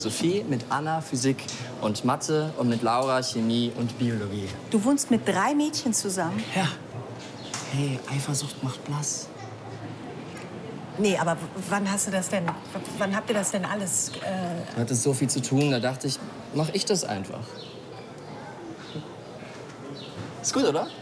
Sophie mit Anna Physik und Mathe und mit Laura Chemie und Biologie. Du wohnst mit 3 Mädchen zusammen? Ja. Hey, Eifersucht macht blass. Nee, aber wann hast du das denn? Wann habt ihr das denn alles? Hatte so viel zu tun, da dachte ich, mach ich das einfach. Ist gut, oder?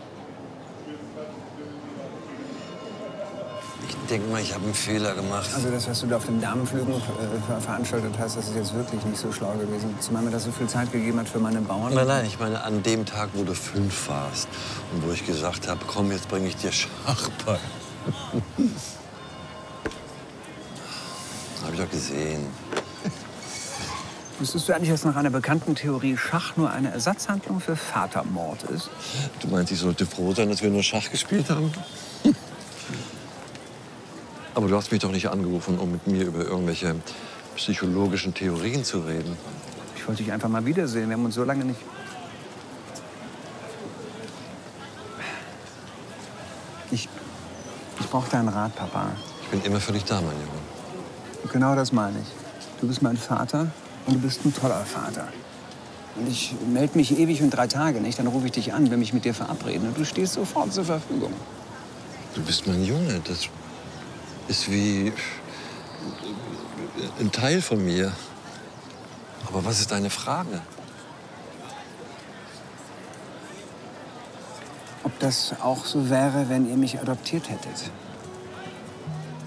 Ich denke mal, ich habe einen Fehler gemacht. Also das, was du da auf den Damenflügen veranstaltet hast, das ist jetzt wirklich nicht so schlau gewesen. Zumal mir das so viel Zeit gegeben hat für meine Bauern. Nein, ich meine an dem Tag, wo du 5 warst und wo ich gesagt habe, komm, jetzt bringe ich dir Schach bei. Habe ich doch gesehen. Wusstest du eigentlich, dass nach einer bekannten Theorie Schach nur eine Ersatzhandlung für Vatermord ist? Du meinst, ich sollte froh sein, dass wir nur Schach gespielt haben? Aber du hast mich doch nicht angerufen, um mit mir über irgendwelche psychologischen Theorien zu reden. Ich wollte dich einfach mal wiedersehen. Wir haben uns so lange nicht... Ich brauche deinen Rat, Papa. Ich bin immer für dich da, mein Junge. Genau das meine ich. Du bist mein Vater und du bist ein toller Vater. Und ich melde mich ewig und 3 Tage nicht. Dann rufe ich dich an, will mich mit dir verabreden. Und du stehst sofort zur Verfügung. Du bist mein Junge. Das ist wie ein Teil von mir. Aber was ist deine Frage? Ob das auch so wäre, wenn ihr mich adoptiert hättet?